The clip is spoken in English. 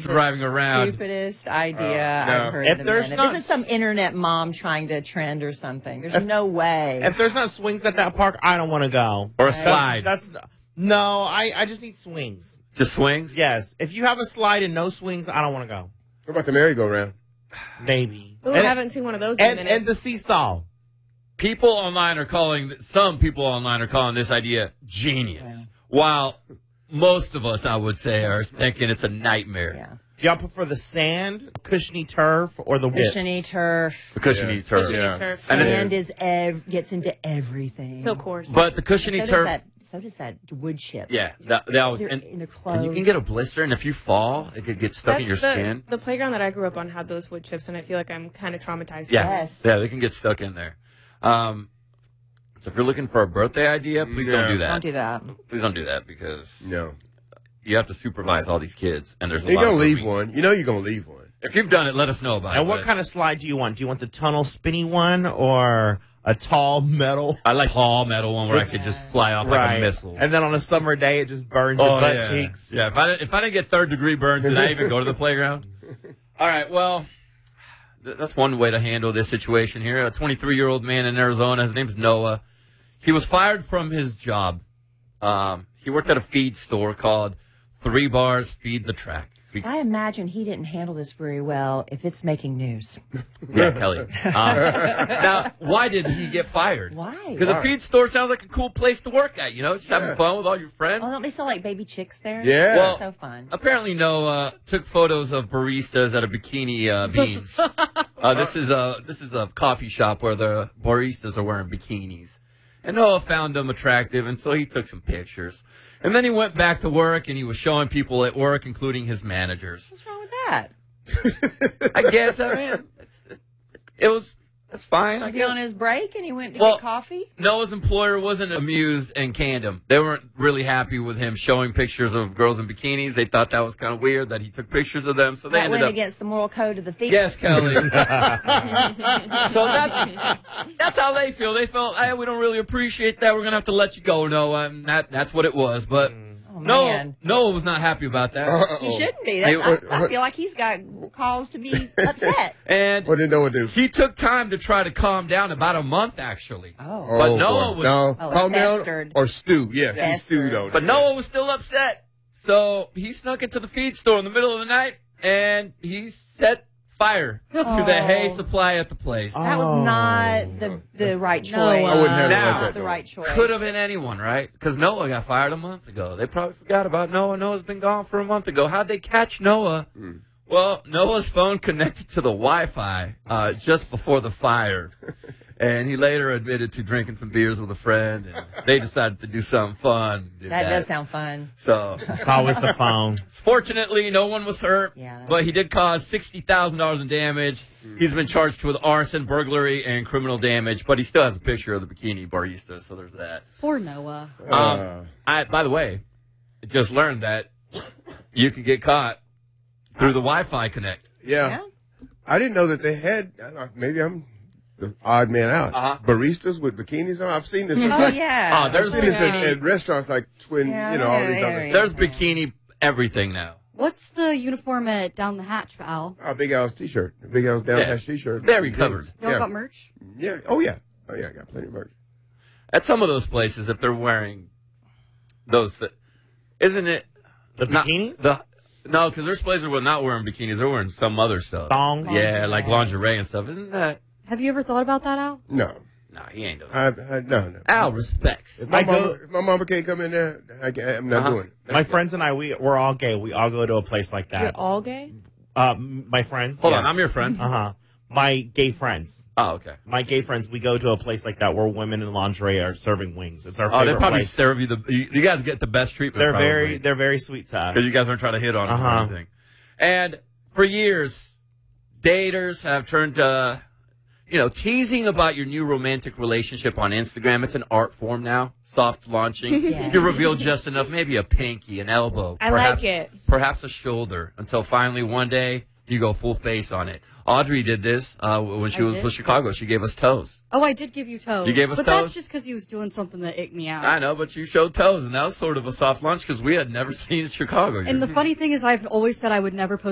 driving around. Stupidest idea no. I've heard If in a there's minute. not- This is some internet mom trying to trend or something. There's no way. If there's not swings at that park, I don't want to go. Or a slide. No, I just need swings. Just swings? Yes. If you have a slide and no swings, I don't want to go. What about the merry-go-round? Maybe. Ooh, I haven't seen one of those in a minute. And the seesaw. Some people online are calling this idea genius. Yeah. While most of us, I would say, are thinking it's a nightmare. Yeah. Do y'all prefer the sand, cushiony turf, or the whips? Cushiony turf. The cushiony turf. Cushiony turf. And Sand gets into everything. So coarse. But the cushiony turf. So does that wood chip. Yeah. They always, They're and in their clothes. you can get a blister, and if you fall, it could get stuck in your skin. The playground that I grew up on had those wood chips, and I feel like I'm kind of traumatized. Yeah. Yes. Yeah, they can get stuck in there. So if you're looking for a birthday idea, please don't do that. Don't do that. Please don't do that because No. you have to supervise all these kids, and there's a You're lot going of to leave grouping. one. You know you're going to leave one. If you've done it, let us know about it. And what but kind of slide do you want? Do you want the tunnel spinny one or a tall metal? I like tall metal one where I could just fly off like a missile. And then on a summer day, it just burns your butt yeah. cheeks. Yeah, if I didn't get third-degree burns, did I even go to the playground? All right, well, that's one way to handle this situation here. A 23-year-old man in Arizona, his name's Noah. He was fired from his job. He worked at a feed store called 3 Bars Feed the Track. I imagine he didn't handle this very well if it's making news. Yeah, Kelly. Now, why did he get fired? Why? Because a feed store sounds like a cool place to work at, just having fun with all your friends. Oh, don't they sell like baby chicks there? Yeah. Well, so fun. Apparently, Noah took photos of baristas at a Bikini Beans. This is a coffee shop where the baristas are wearing bikinis, and Noah found them attractive, and so he took some pictures. And then he went back to work, and he was showing people at work, including his managers. What's wrong with that? I guess, that's fine. I Was he guess. on his break and he went to Well, get coffee? Noah's employer wasn't amused and canned him. They weren't really happy with him showing pictures of girls in bikinis. They thought that was kind of weird that he took pictures of them. So they That ended went up. against the moral code of the thief. Yes, Kelly. So that's how they feel. They felt, hey, we don't really appreciate that. We're gonna have to let you go, Noah. And that's what it was. But man. Noah was not happy about that. He shouldn't be. Hey, I feel like he's got cause to be upset. And What did Noah do? he took time to try to calm down, about a month actually. Oh. But Noah boy. was- No. Oh, Calm down festered. or stew. Yes, he Festered. stewed on it. But Noah was still upset. So he snuck into the feed store in the middle of the night and he set fire to the hay supply at the place. That was not the right choice. I wouldn't have it Now- like Not that. the though. right choice. Could have been anyone, right? Because Noah got fired a month ago. They probably forgot about Noah. Noah's been gone for a month ago. How'd they catch Noah? Well, Noah's phone connected to the Wi-Fi just before the fire. And he later admitted to drinking some beers with a friend. And they decided to do something fun. Did That does sound fun. So, It's always the phone. fortunately, no one was hurt. Yeah. But he did cause $60,000 in damage. He's been charged with arson, burglary, and criminal damage. But he still has a picture of the bikini barista. So there's that. Poor Noah. By the way, I just learned that you can get caught through the Wi-Fi Connect. Yeah. I didn't know that they had, maybe I'm the odd man out. Baristas with bikinis on. I've seen this. Oh, yeah. Oh, there's I've seen this bikini. at restaurants like Twin, Yeah, all these yeah, other. yeah. There's bikini everything now. What's the uniform at Down the Hatch, Al? Big Al's t-shirt. Big Al's down hatch t-shirt. Very covered. Y'all Yeah. got merch? Yeah. Oh, yeah. Oh, yeah. I got plenty of merch. At some of those places, if they're wearing those, isn't it The not- bikinis? No, because there's places where not wearing bikinis, they're wearing some other stuff. Thongs? Yeah, like lingerie and stuff. Isn't that? Have you ever thought about that, Al? No. Nah, he ain't doing it. No. Al respects. If I my mama can't come in there, I'm not doing it. My friends and I, we're all gay. We all go to a place like You're that. all gay? My friends. Hold yes. on, I'm your friend. Uh-huh. My gay friends. Oh, okay. My gay friends, we go to a place like that where women in lingerie are serving wings. It's our Oh, they favorite probably place. serve you you guys get the best treatment. They're very sweet to us. because you guys aren't trying to hit on them or anything. And for years, daters have turned to, teasing about your new romantic relationship on Instagram. It's an art form now. Soft launching. You reveal just enough, maybe a pinky, an elbow. I like it. Perhaps a shoulder, until finally one day you go full face on it. Audrey did this when she was did? with Chicago. She gave us toes. Oh, I did give you toes. You gave us but toes? that's just because he was doing something that icked me out. I know, but you showed toes, and that was sort of a soft launch because we had never seen Chicago. And the funny thing is, I've always said I would never post